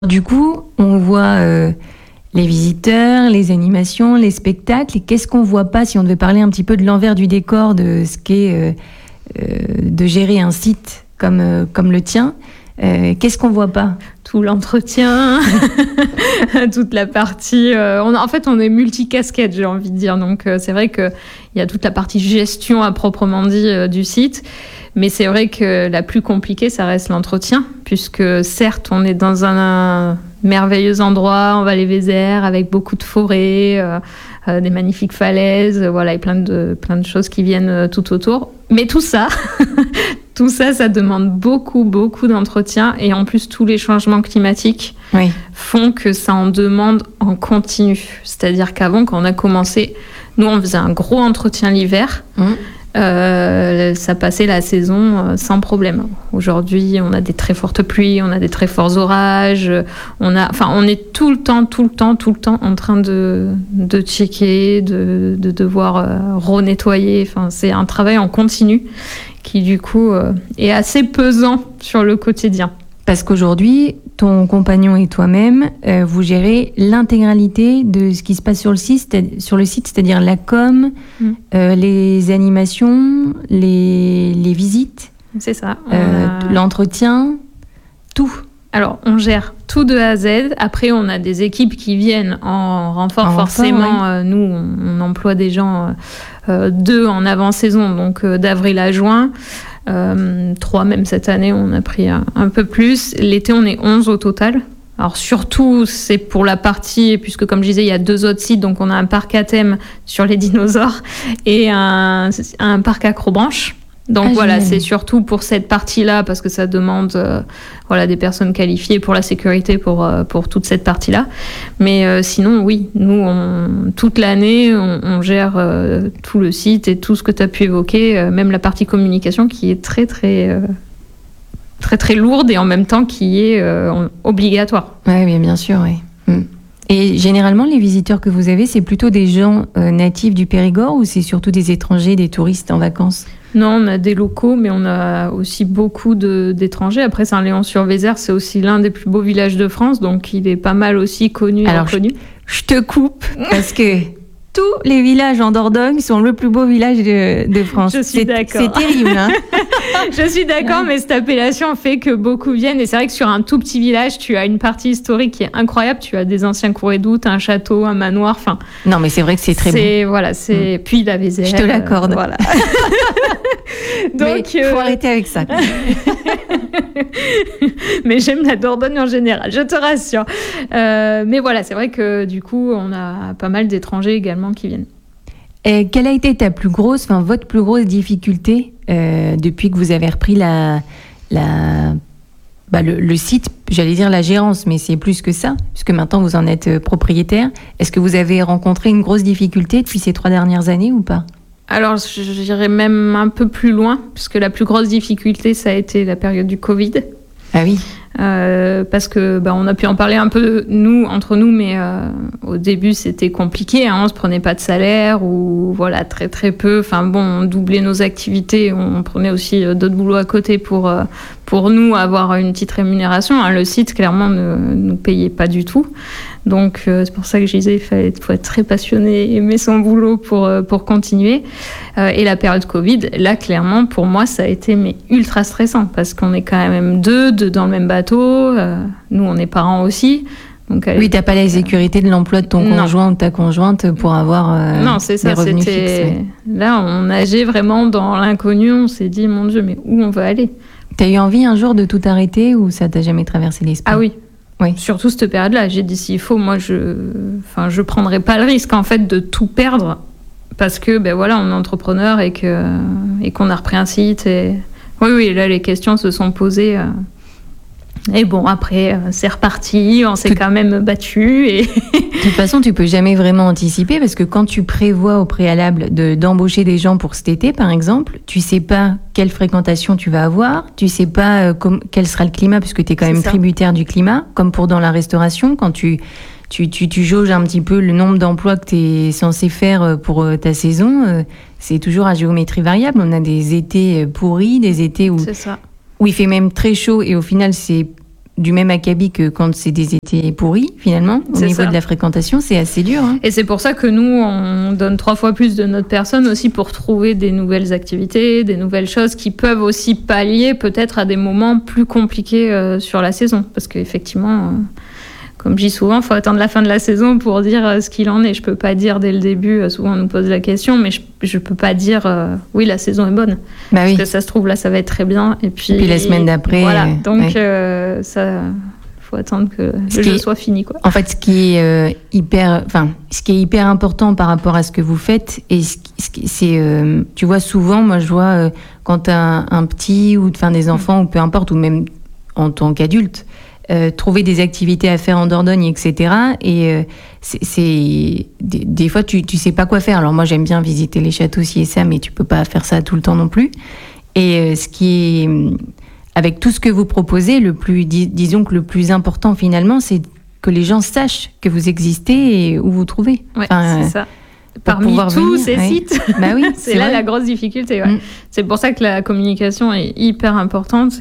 Du coup, on voit les visiteurs, les animations, les spectacles. Et qu'est-ce qu'on voit pas si on devait parler un petit peu de l'envers du décor de ce qu'est de gérer un site comme le tien? Qu'est-ce qu'on voit pas? Tout l'entretien, toute la partie... on est multicasquette, j'ai envie de dire. Donc, c'est vrai qu'il y a toute la partie gestion à proprement dit du site. Mais c'est vrai que la plus compliquée, ça reste l'entretien. Puisque certes, on est dans un merveilleux endroit en Vallée-Vézère avec beaucoup de forêts, des magnifiques falaises, voilà, et plein de choses qui viennent tout autour. Mais tout ça... Tout ça, ça demande beaucoup, beaucoup d'entretien. Et en plus, tous les changements climatiques font que ça en demande en continu. C'est-à-dire qu'avant, quand on a commencé, nous, on faisait un gros entretien l'hiver. Ça passait la saison sans problème. Aujourd'hui, on a des très fortes pluies, on a des très forts orages. On est tout le temps en train de checker, de devoir renettoyer. Enfin, c'est un travail en continu qui du coup est assez pesant sur le quotidien. Parce qu'aujourd'hui, ton compagnon et toi-même, vous gérez l'intégralité de ce qui se passe sur le site, c'est-à-dire la com, les animations, les visites. C'est ça. L'entretien, tout. Alors, on gère tout de A à Z. Après, on a des équipes qui viennent en renfort, forcément. Nous, on emploie des gens 2 en avant-saison, donc d'avril à juin. 3 même cette année, on a pris un peu plus. L'été, on est 11 au total. Alors surtout, c'est pour la partie, puisque comme je disais, il y a 2 autres sites, donc on a un parc à thème sur les dinosaures et un parc acrobranche. Donc voilà, c'est surtout pour cette partie-là, parce que ça demande des personnes qualifiées pour la sécurité, pour toute cette partie-là. Mais sinon, oui, nous, toute l'année, on gère tout le site et tout ce que tu as pu évoquer, même la partie communication qui est très, très, très, très lourde et en même temps qui est obligatoire. Oui, bien sûr, oui. Et généralement, les visiteurs que vous avez, c'est plutôt des gens natifs du Périgord ou c'est surtout des étrangers, des touristes en vacances? Non, on a des locaux, mais on a aussi beaucoup d'étrangers. Après, Saint-Léon-sur-Vézère, c'est aussi l'un des plus beaux villages de France, donc il est pas mal aussi connu. Alors, je te coupe, parce que tous les villages en Dordogne sont le plus beau village de France. Je suis d'accord. C'est terrible, hein. Je suis d'accord, mais cette appellation fait que beaucoup viennent. Et c'est vrai que sur un tout petit village, tu as une partie historique qui est incroyable. Tu as des anciens cours et doutes, un château, un manoir. Enfin. Non, mais c'est vrai que c'est très beau. Voilà, puis la Vézère. Je te l'accorde. Voilà. Donc, faut arrêter avec ça. Mais j'aime la Dordogne en général, je te rassure. Mais voilà, c'est vrai que du coup, on a pas mal d'étrangers également qui viennent. Et quelle a été votre plus grosse difficulté depuis que vous avez repris le site, j'allais dire la gérance, mais c'est plus que ça, puisque maintenant vous en êtes propriétaire. Est-ce que vous avez rencontré une grosse difficulté depuis ces 3 dernières années ou pas? Alors, j'irais même un peu plus loin, puisque la plus grosse difficulté, ça a été la période du Covid. Ah oui. Parce que on a pu en parler un peu entre nous, mais au début c'était compliqué, on se prenait pas de salaire ou voilà, très très peu. Enfin bon, on doublait nos activités, on prenait aussi d'autres boulots à côté pour nous avoir une petite rémunération. Le site clairement ne nous payait pas du tout. Donc c'est pour ça que je disais faut être très passionné, aimer son boulot pour continuer. Et la période Covid, là clairement pour moi ça a été ultra stressant parce qu'on est quand même deux dans le même bateau. Nous on est parents aussi. Donc, oui, t'as pas la sécurité de l'emploi de ton conjoint ou de ta conjointe pour avoir non, c'est ça, des revenus fixes. Oui. Là on nageait vraiment dans l'inconnu, on s'est dit mon Dieu mais où on va aller? T'as eu envie un jour de tout arrêter ou ça t'a jamais traversé l'esprit? Ah oui. Oui. Surtout cette période-là, j'ai dit s'il faut, moi je prendrais pas le risque en fait de tout perdre parce que on est entrepreneur et qu'on a repris un site et oui là les questions se sont posées et bon après c'est reparti, on s'est quand même battu et de toute façon tu peux jamais vraiment anticiper parce que quand tu prévois au préalable d'embaucher des gens pour cet été par exemple, tu sais pas quelle fréquentation tu vas avoir, tu sais pas quel sera le climat puisque tu es quand même tributaire du climat, comme pour dans la restauration quand tu jauges un petit peu le nombre d'emplois que tu es censé faire pour ta saison, c'est toujours à géométrie variable. On a des étés pourris, des étés où il fait même très chaud et au final c'est du même acabit que quand c'est des étés pourris, finalement. Au niveau de la fréquentation, c'est assez dur. Hein. Et c'est pour ça que nous, on donne 3 fois plus de notre personne aussi pour trouver des nouvelles activités, des nouvelles choses qui peuvent aussi pallier peut-être à des moments plus compliqués sur la saison. Parce qu'effectivement, comme je dis souvent, il faut attendre la fin de la saison pour dire ce qu'il en est. Je peux pas dire dès le début, souvent on nous pose la question, mais je peux pas dire oui, la saison est bonne. Bah oui. Parce que ça se trouve, là, ça va être très bien. Et puis la semaine d'après. Voilà, donc ça... faut attendre que le jeu soit fini, quoi. En fait, ce qui est hyper important par rapport à ce que vous faites, et c'est, tu vois, souvent, moi, je vois quand t'as un petit ou des enfants ou peu importe, ou même en tant qu'adulte, trouver des activités à faire en Dordogne, etc. Et c'est des fois, tu sais pas quoi faire. Alors moi, j'aime bien visiter les châteaux, ci et ça, mais tu peux pas faire ça tout le temps non plus. Et ce qui est avec tout ce que vous proposez, disons que le plus important finalement, c'est que les gens sachent que vous existez et où vous trouvez. Ouais, c'est ça. Parmi tous ces sites, bah oui, c'est là la grosse difficulté. Ouais. C'est pour ça que la communication est hyper importante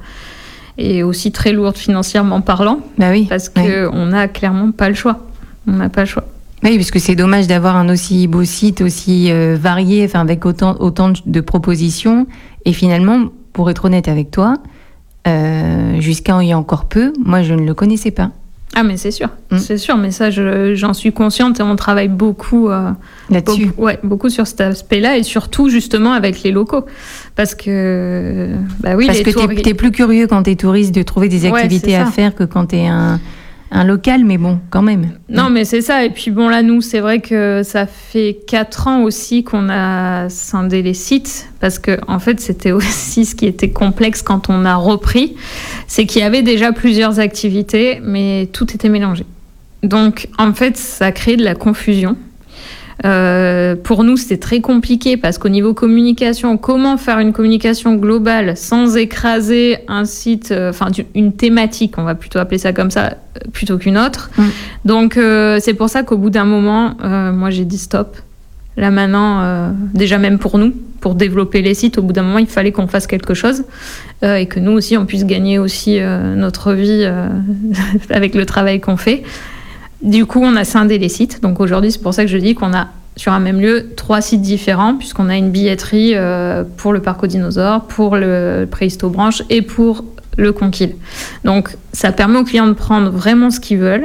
et aussi très lourde financièrement parlant. Bah oui, parce qu'on n'a clairement pas le choix. On n'a pas le choix. Oui, parce que c'est dommage d'avoir un aussi beau site, aussi varié, avec autant de propositions. Et finalement, pour être honnête avec toi, jusqu'à il y a encore peu, moi, je ne le connaissais pas. Ah, mais c'est sûr. C'est sûr, mais ça, j'en suis consciente et on travaille beaucoup là-dessus. Beaucoup sur cet aspect-là et surtout, justement, avec les locaux. Parce que, t'es plus curieux quand t'es touriste de trouver des activités à faire que quand t'es un local, mais bon, quand même. Non, mais c'est ça. Et puis bon, là, nous, c'est vrai que ça fait 4 ans aussi qu'on a scindé les sites, parce que en fait, c'était aussi ce qui était complexe quand on a repris, c'est qu'il y avait déjà plusieurs activités, mais tout était mélangé. Donc, en fait, ça a créé de la confusion. Pour nous, c'était très compliqué parce qu'au niveau communication, comment faire une communication globale sans écraser un site, une thématique, on va plutôt appeler ça comme ça, plutôt qu'une autre. Donc, c'est pour ça qu'au bout d'un moment, moi, j'ai dit stop. Là, maintenant, déjà même pour nous, pour développer les sites, au bout d'un moment, il fallait qu'on fasse quelque chose et que nous aussi, on puisse gagner aussi notre vie avec le travail qu'on fait. Du coup, on a scindé les sites. Donc aujourd'hui, c'est pour ça que je dis qu'on a sur un même lieu 3 sites différents, puisqu'on a une billetterie pour le parc aux dinosaures, pour le Préhisto-Branche et pour le Conquille. Donc ça permet aux clients de prendre vraiment ce qu'ils veulent.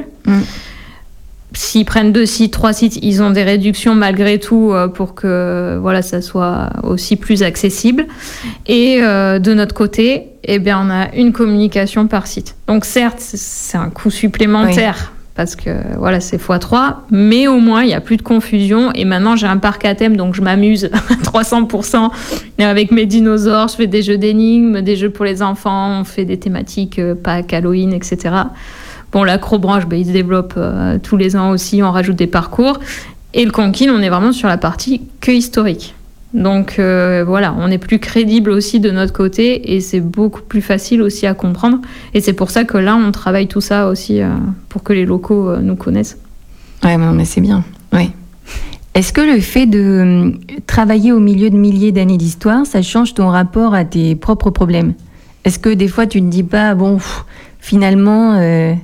S'ils prennent 2 sites, 3 sites, ils ont des réductions malgré tout pour que ça soit aussi plus accessible. Et de notre côté, on a une communication par site. Donc certes, c'est un coût supplémentaire. Oui. Parce que c'est x3, mais au moins il n'y a plus de confusion. Et maintenant j'ai un parc à thème, donc je m'amuse à 300% avec mes dinosaures. Je fais des jeux d'énigmes, des jeux pour les enfants, on fait des thématiques Pâques, Halloween, etc. Bon, l'Acrobranche, il se développe tous les ans aussi, on rajoute des parcours. Et le Conquille, on est vraiment sur la partie que historique. Donc on est plus crédible aussi de notre côté et c'est beaucoup plus facile aussi à comprendre. Et c'est pour ça que là, on travaille tout ça aussi pour que les locaux nous connaissent. Ouais, mais c'est bien. Ouais. Est-ce que le fait de travailler au milieu de milliers d'années d'histoire, ça change ton rapport à tes propres problèmes ? Est-ce que des fois, tu ne te dis pas, finalement,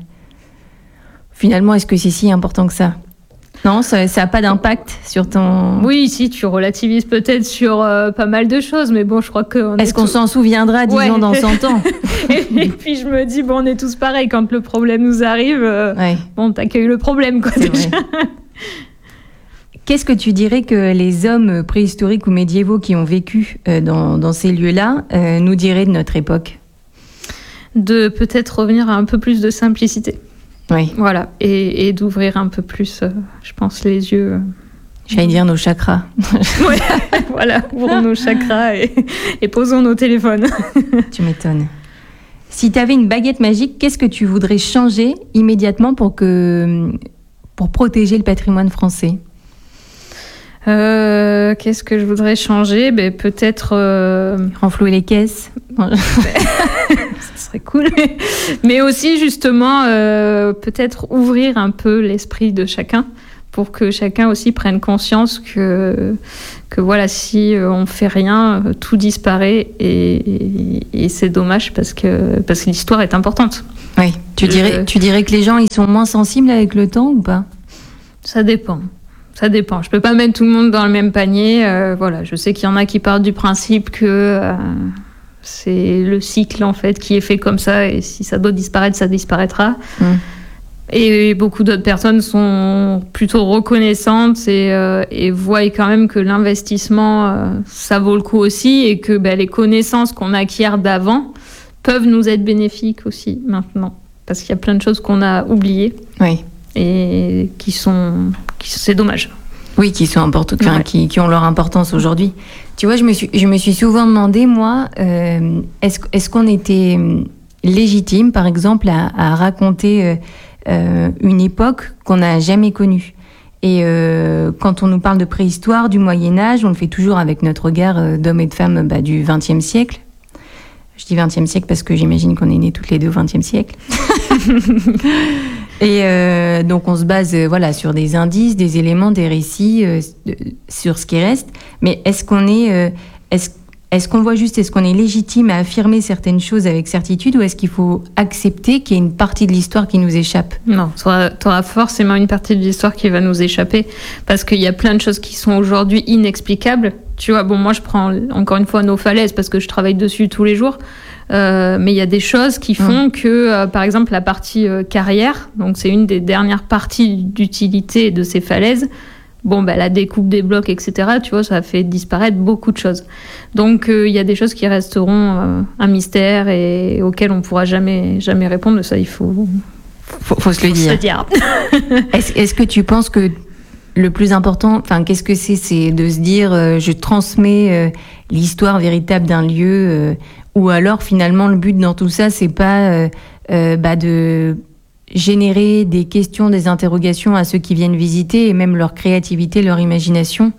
est-ce que c'est si important que ça ? Non, ça n'a pas d'impact sur ton... Oui, si, tu relativises peut-être sur pas mal de choses, mais bon, je crois que... Est-ce qu'on s'en souviendra, disons, dans 100 ans ? Et puis je me dis, on est tous pareils, quand le problème nous arrive, t'accueilles le problème, quoi, déjà. Qu'est-ce que tu dirais que les hommes préhistoriques ou médiévaux qui ont vécu dans ces lieux-là nous diraient de notre époque ? De peut-être revenir à un peu plus de simplicité. Oui. Voilà, et d'ouvrir un peu plus, je pense, les yeux. J'allais dire nos chakras. Ouais, ouvrons nos chakras et posons nos téléphones. Tu m'étonnes. Si tu avais une baguette magique, qu'est-ce que tu voudrais changer immédiatement pour protéger le patrimoine français ? Qu'est-ce que je voudrais changer ? Peut-être... renflouer les caisses. Ça serait cool. Mais aussi, justement, peut-être ouvrir un peu l'esprit de chacun pour que chacun aussi prenne conscience que voilà, si on fait rien, tout disparaît et c'est dommage parce que l'histoire est importante. Oui, tu dirais que les gens ils sont moins sensibles avec le temps ou pas ? Ça dépend. Je peux pas mettre tout le monde dans le même panier. Voilà, je sais qu'il y en a qui partent du principe que c'est le cycle en fait qui est fait comme ça et si ça doit disparaître, ça disparaîtra. Et beaucoup d'autres personnes sont plutôt reconnaissantes et voient quand même que l'investissement, ça vaut le coup aussi et que les connaissances qu'on acquiert d'avant peuvent nous être bénéfiques aussi maintenant. Parce qu'il y a plein de choses qu'on a oubliées. Oui. Et c'est dommage. Oui, qui sont importantes, qui ont leur importance aujourd'hui. Tu vois, je me suis souvent demandé, moi, est-ce qu'on était légitime, par exemple, à raconter une époque qu'on n'a jamais connue. Et quand on nous parle de préhistoire, du Moyen-Âge, on le fait toujours avec notre regard d'hommes et de femmes du XXe siècle. Je dis XXe siècle parce que j'imagine qu'on est nés toutes les deux au XXe siècle. Et donc on se base sur des indices, des éléments, des récits, sur ce qui reste. Mais est-ce qu'on est légitime à affirmer certaines choses avec certitude ou est-ce qu'il faut accepter qu'il y ait une partie de l'histoire qui nous échappe ? Non, tu auras forcément une partie de l'histoire qui va nous échapper parce qu'il y a plein de choses qui sont aujourd'hui inexplicables. Tu vois, moi je prends encore une fois nos falaises parce que je travaille dessus tous les jours. Mais il y a des choses qui font que, par exemple, la partie carrière, donc c'est une des dernières parties d'utilité de ces falaises, la découpe des blocs, etc., tu vois, ça fait disparaître beaucoup de choses. Donc, il y a des choses qui resteront un mystère et auxquelles on ne pourra jamais répondre. Ça, il faut se le dire. Est-ce que tu penses que le plus important, qu'est-ce que c'est de se dire je transmets l'histoire véritable d'un lieu ou alors finalement le but dans tout ça c'est pas de générer des questions, des interrogations à ceux qui viennent visiter et même leur créativité, leur imagination.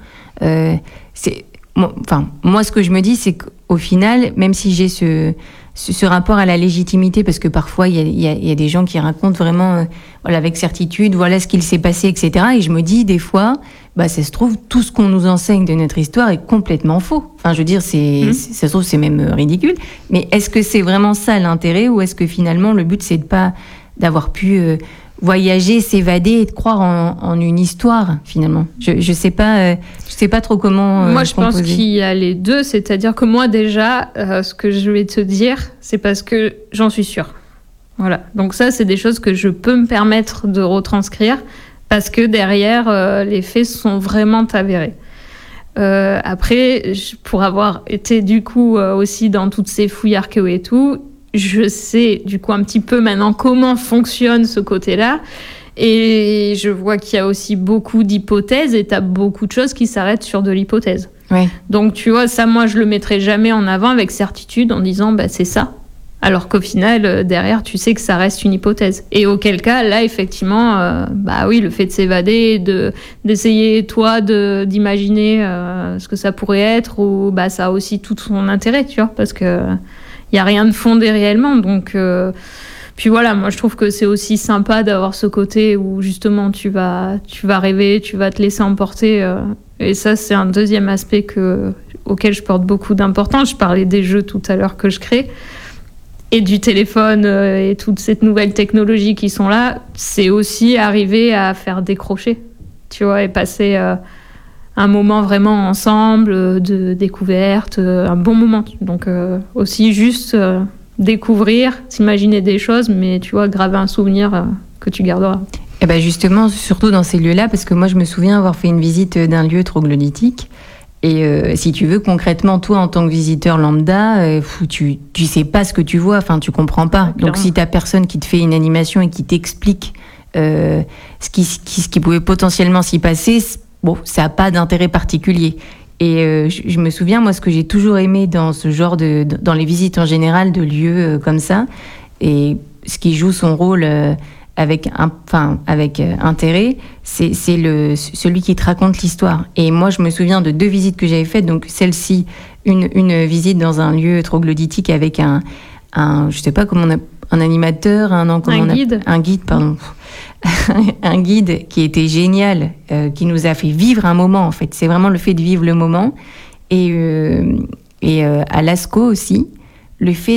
Moi ce que je me dis c'est qu'au final, même si j'ai ce rapport à la légitimité, parce que parfois il y a des gens qui racontent vraiment avec certitude, voilà ce qu'il s'est passé, etc. Et je me dis des fois, ça se trouve tout ce qu'on nous enseigne de notre histoire est complètement faux. Enfin, je veux dire, ça se trouve c'est même ridicule. Mais est-ce que c'est vraiment ça l'intérêt, ou est-ce que finalement le but c'est d'avoir pu voyager, s'évader et de croire en une histoire finalement. Je sais pas trop comment. Moi, je pense qu'il y a les deux, c'est-à-dire que moi déjà, ce que je vais te dire, c'est parce que j'en suis sûre. Voilà. Donc ça, c'est des choses que je peux me permettre de retranscrire parce que derrière, les faits sont vraiment avérés. Après, pour avoir été du coup aussi dans toutes ces fouilles archéo et tout, je sais du coup un petit peu maintenant comment fonctionne ce côté-là et je vois qu'il y a aussi beaucoup d'hypothèses et t'as beaucoup de choses qui s'arrêtent sur de l'hypothèse. Ouais. Donc tu vois, ça moi je le mettrai jamais en avant avec certitude en disant c'est ça. Alors qu'au final, derrière, tu sais que ça reste une hypothèse. Et auquel cas, là, effectivement, oui, le fait de s'évader, d'essayer, toi, d'imaginer ce que ça pourrait être, ou ça a aussi tout son intérêt, tu vois, parce que il y a rien de fondé réellement. Donc, puis voilà, moi, je trouve que c'est aussi sympa d'avoir ce côté où, justement, tu vas rêver, tu vas te laisser emporter. Et ça, c'est un deuxième aspect auquel je porte beaucoup d'importance. Je parlais des jeux tout à l'heure que je crée. Et du téléphone et toute cette nouvelle technologie qui sont là, c'est aussi arriver à faire décrocher, tu vois, et passer un moment vraiment ensemble de découverte, un bon moment. Donc aussi juste découvrir, s'imaginer des choses, mais tu vois, graver un souvenir que tu garderas. Et justement, surtout dans ces lieux-là, parce que moi je me souviens avoir fait une visite d'un lieu troglodytique. Et si tu veux, concrètement, toi, en tant que visiteur lambda, tu sais pas ce que tu vois, enfin, tu comprends pas. Donc, si t'as personne qui te fait une animation et qui t'explique ce qui pouvait potentiellement s'y passer, ça a pas d'intérêt particulier. Et je me souviens, moi, ce que j'ai toujours aimé dans ce genre dans les visites en général de lieux comme ça, et ce qui joue son rôle avec intérêt, c'est celui qui te raconte l'histoire. Et moi, je me souviens de 2 visites que j'avais faites. Donc, celle-ci, une visite dans un lieu troglodytique avec je sais pas comment animateur, un guide. Un guide, pardon. Un guide qui était génial, qui nous a fait vivre un moment, en fait. C'est vraiment le fait de vivre le moment. Et à Lascaux aussi, le fait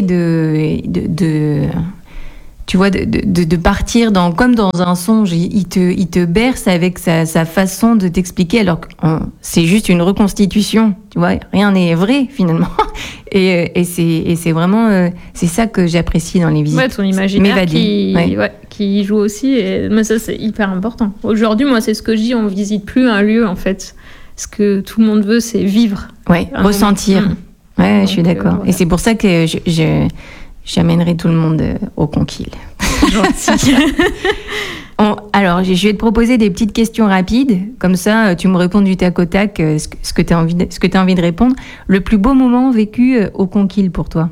tu vois, de partir comme dans un songe. Il te berce avec sa façon de t'expliquer, alors que c'est juste une reconstitution, tu vois, rien n'est vrai finalement. Et c'est vraiment c'est ça que j'apprécie dans les visites. Ouais, ton imaginaire qui joue aussi, mais ça c'est hyper important. Aujourd'hui, moi c'est ce que je dis, on visite plus un lieu en fait. Ce que tout le monde veut, c'est vivre. Ouais, ressentir. Ouais, je suis d'accord. Voilà. Et c'est pour ça que j'amènerai tout le monde au Conquille. Gentil. Alors, je vais te proposer des petites questions rapides. Comme ça, tu me réponds du tac au tac ce que tu as envie de répondre. Le plus beau moment vécu au Conquille pour toi?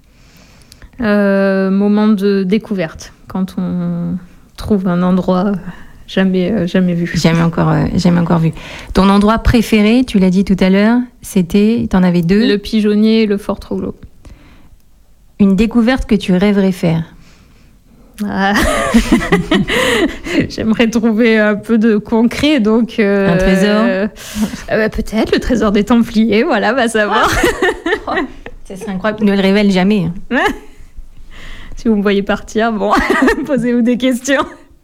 Moment de découverte. Quand on trouve un endroit jamais vu. Jamais encore vu. Ton endroit préféré, tu l'as dit tout à l'heure, t'en avais 2. Le Pigeonnier et le Fort Troglot. Une découverte que tu rêverais faire? J'aimerais trouver un peu de concret, donc... un trésor peut-être, le trésor des Templiers, voilà, va savoir. Ça serait incroyable, ne le révèle jamais. Si vous me voyez partir, bon, posez-vous des questions.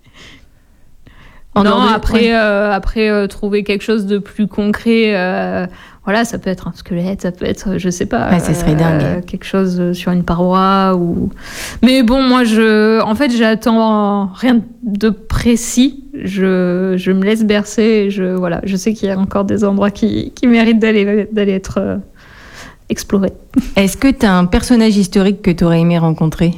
Après, trouver quelque chose de plus concret... voilà, ça peut être un squelette, ça peut être, je sais pas, ça serait dingue. Quelque chose sur une paroi ou. Mais bon, moi, en fait, j'attends rien de précis. Je me laisse bercer. Je sais qu'il y a encore des endroits qui méritent d'aller être explorés. Est-ce que tu as un personnage historique que tu aurais aimé rencontrer?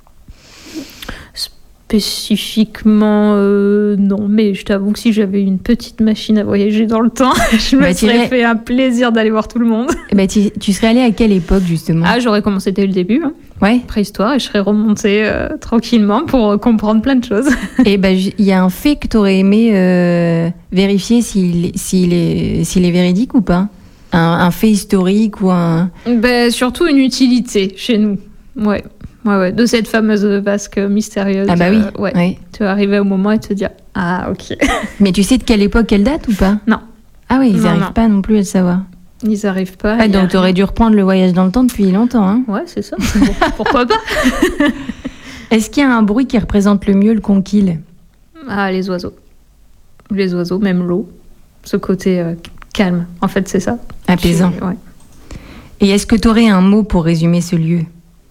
Spécifiquement, non, mais je t'avoue que si j'avais une petite machine à voyager dans le temps, je me serais fait un plaisir d'aller voir tout le monde. Tu serais allée à quelle époque, justement? J'aurais commencé dès le début, ouais. Préhistoire, et je serais remontée tranquillement pour comprendre plein de choses. Et il y a un fait que tu aurais aimé vérifier s'il est véridique ou pas? Un fait historique ou un... surtout une utilité chez nous, ouais. Ouais, de cette fameuse vasque mystérieuse. Ah bah oui. Ouais. Tu vas arriver au moment et te dire ok. Mais tu sais de quelle époque elle date ou pas? Non. Ah oui, ils n'arrivent pas non plus à le savoir. Ils n'arrivent pas. Donc tu aurais dû reprendre le voyage dans le temps depuis longtemps. Hein. Ouais, c'est ça. Pourquoi pas? Est-ce qu'il y a un bruit qui représente le mieux le Conquille? Les oiseaux. Les oiseaux, même l'eau. Ce côté calme. En fait, c'est ça. Apaisant. Ouais. Et est-ce que tu aurais un mot pour résumer ce lieu?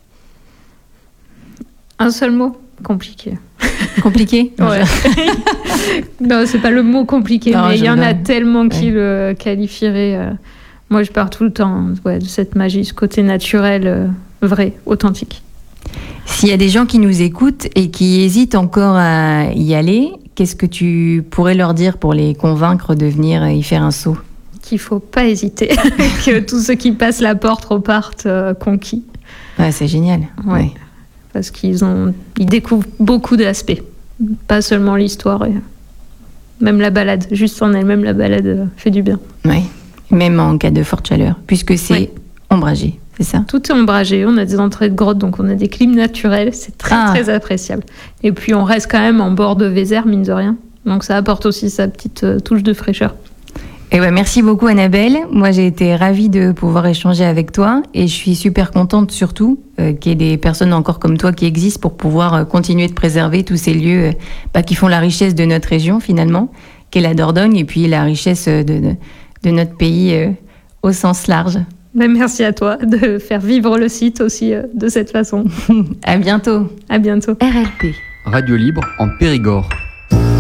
Un seul mot? Compliqué. Compliqué? Ouais. Non, c'est pas le mot compliqué, mais il y en a tellement qui le qualifieraient. Moi, je pars tout le temps de cette magie, ce côté naturel, vrai, authentique. S'il y a des gens qui nous écoutent et qui hésitent encore à y aller, qu'est-ce que tu pourrais leur dire pour les convaincre de venir y faire un saut? Qu'il faut pas hésiter, que tous ceux qui passent la porte repartent conquis. Ouais, c'est génial. Ouais. Parce qu'ils découvrent beaucoup d'aspects, pas seulement l'histoire, même la balade, juste en elle-même, la balade fait du bien. Oui, même en cas de forte chaleur, puisque c'est ombragé, c'est ça? Tout est ombragé, on a des entrées de grottes, donc on a des clims naturels, c'est très appréciable. Et puis on reste quand même en bord de Vézère, mine de rien, donc ça apporte aussi sa petite touche de fraîcheur. Merci beaucoup Annabelle. Moi j'ai été ravie de pouvoir échanger avec toi et je suis super contente surtout qu'il y ait des personnes encore comme toi qui existent pour pouvoir continuer de préserver tous ces lieux qui font la richesse de notre région finalement, qu'est la Dordogne et puis la richesse de notre pays au sens large. Merci à toi de faire vivre le site aussi de cette façon. À bientôt. À bientôt. RLP. Radio Libre en Périgord.